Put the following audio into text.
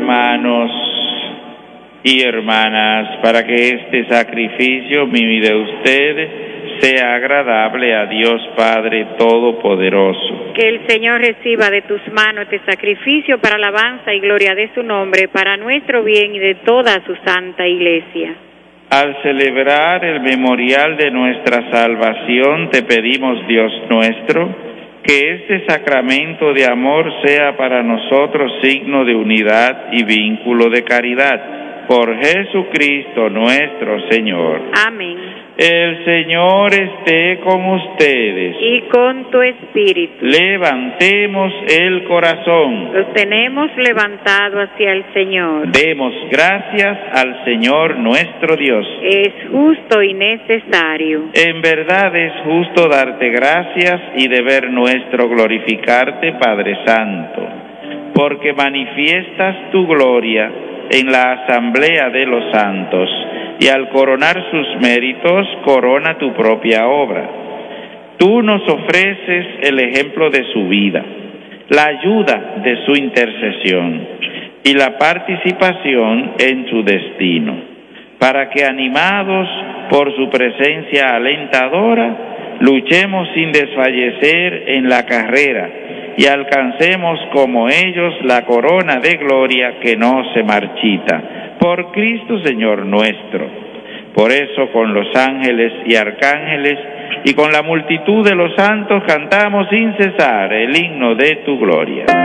hermanos y hermanas, para que este sacrificio mío y de ustedes sea agradable a Dios Padre Todopoderoso. Que el Señor reciba de tus manos este sacrificio para alabanza y gloria de su nombre, para nuestro bien y de toda su santa Iglesia. Al celebrar el memorial de nuestra salvación, te pedimos, Dios nuestro, que este sacramento de amor sea para nosotros signo de unidad y vínculo de caridad. Por Jesucristo nuestro Señor. Amén. El Señor esté con ustedes. Y con tu espíritu. Levantemos el corazón. Lo tenemos levantado hacia el Señor. Demos gracias al Señor nuestro Dios. Es justo y necesario. En verdad es justo darte gracias y deber nuestro glorificarte, Padre Santo, porque manifiestas tu gloria en la asamblea de los santos, y al coronar sus méritos, corona tu propia obra. Tú nos ofreces el ejemplo de su vida, la ayuda de su intercesión y la participación en su destino, para que, animados por su presencia alentadora, luchemos sin desfallecer en la carrera y alcancemos como ellos la corona de gloria que no se marchita. Por Cristo Señor nuestro. Por eso con los ángeles y arcángeles y con la multitud de los santos cantamos sin cesar el himno de tu gloria.